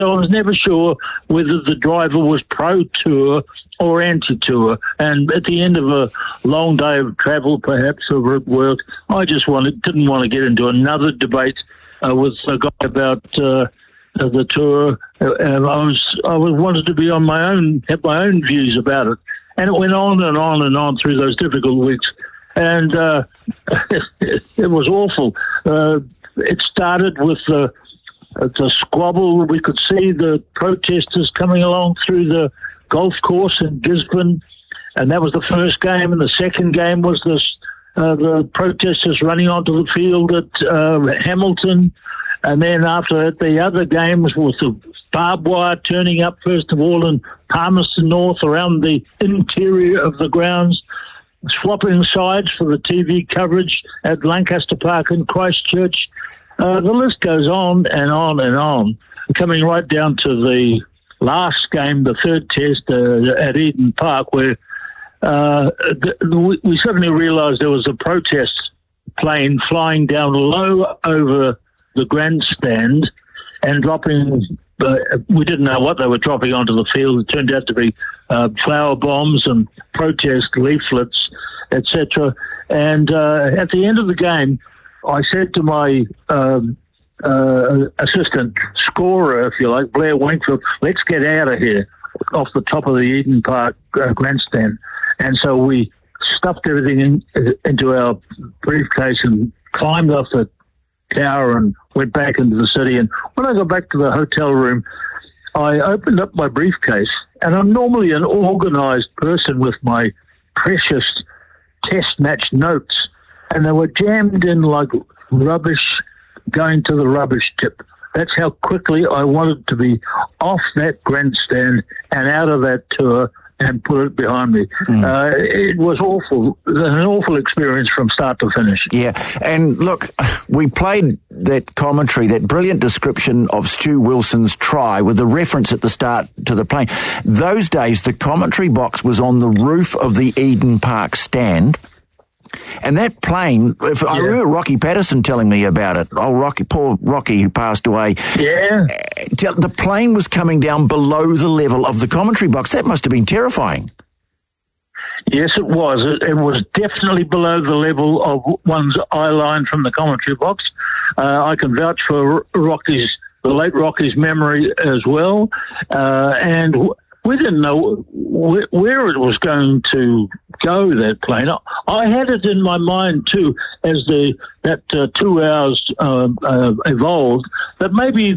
I was never sure whether the driver was pro-tour or anti-tour. And at the end of a long day of travel, perhaps, or at work, I just didn't want to get into another debate with a guy about the tour. I wanted to be on my own, have my own views about it. And it went on and on and on through those difficult weeks. And it was awful. It started with the squabble. We could see the protesters coming along through the golf course in Gisborne, and that was the first game. And the second game was the protesters running onto the field at Hamilton. And then after that, the other games was the barbed wire turning up, first of all, in Palmerston North around the interior of the grounds, swapping sides for the TV coverage at Lancaster Park in Christchurch. The list goes on and on and on, coming right down to the last game, the third test at Eden Park, where we suddenly realised there was a protest plane flying down low over the grandstand and dropping, we didn't know what they were dropping onto the field. It turned out to be flower bombs and protest leaflets, etc. And at the end of the game, I said to my assistant scorer, if you like, Blair Wakefield, let's get out of here off the top of the Eden Park grandstand. And so we stuffed everything into our briefcase and climbed off the tower and went back into the city. And when I got back to the hotel room, I opened up my briefcase, and I'm normally an organised person with my precious test match notes, and they were jammed in like rubbish going to the rubbish tip. That's how quickly I wanted to be off that grandstand and out of that tour and put it behind me. It was awful. It was an awful experience from start to finish. Yeah, and look, we played that commentary, that brilliant description of Stu Wilson's try with the reference at the start to the plane. Those days, the commentary box was on the roof of the Eden Park stand. And that plane, I remember Rocky Patterson telling me about it. Oh, poor Rocky, who passed away. Yeah. The plane was coming down below the level of the commentary box. That must have been terrifying. Yes, it was. It was definitely below the level of one's eye line from the commentary box. I can vouch for the late Rocky's memory as well. And we didn't know where it was going to go, that plane. I had it in my mind too, as that 2 hours evolved, that maybe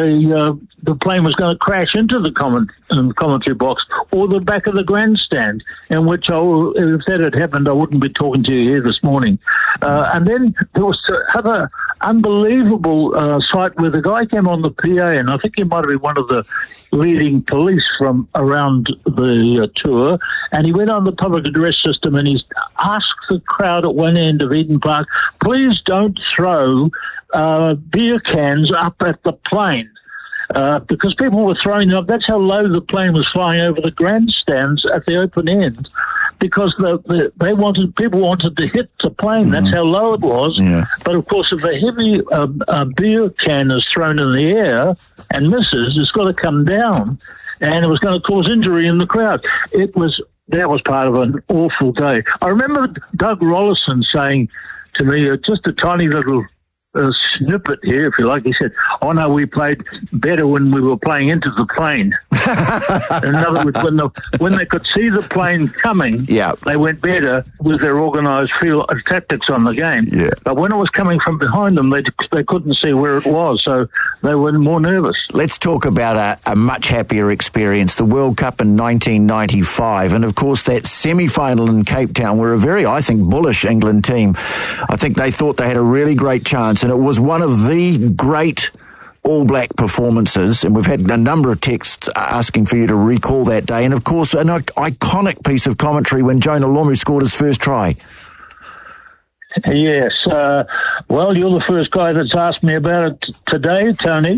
the plane was going to crash into the commentary box or the back of the grandstand, in which if that had happened, I wouldn't be talking to you here this morning. And then there was another unbelievable sight where the guy came on the PA, and I think he might have been one of the leading police from around the tour, and he went on the public address system and he asked the crowd at one end of Eden Park, please don't throw beer cans up at the plane. Because people were throwing them up. That's how low the plane was flying over the grandstands at the open end, because people wanted to hit the plane. That's how low it was. Yeah. But of course, if a heavy beer can is thrown in the air and misses, it's got to come down, and it was going to cause injury in the crowd. That was part of an awful day. I remember Doug Rollison saying to me, just a tiny little snippet here, if you like. He said, oh no, we played better when we were playing into the plane. In other words, when they could see the plane coming, they went better with their organised field tactics on the game. Yeah. But when it was coming from behind them, they couldn't see where it was, so they were more nervous. Let's talk about a much happier experience, the World Cup in 1995, and of course that semi-final in Cape Town, where a very, I think, bullish England team, I think they thought they had a really great chance, and it was one of the great All Black performances, and we've had a number of texts asking for you to recall that day, and of course an iconic piece of commentary when Jonah Lomu scored his first try. Yes. Well, you're the first guy that's asked me about it today, Tony.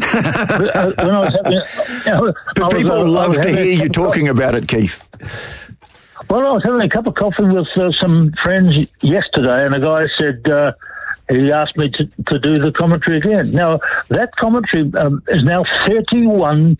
But people love to hear you talking about it, Keith. Well, I was having a cup of coffee with some friends yesterday, and a guy said he asked me to do the commentary again. Now, that commentary is now 31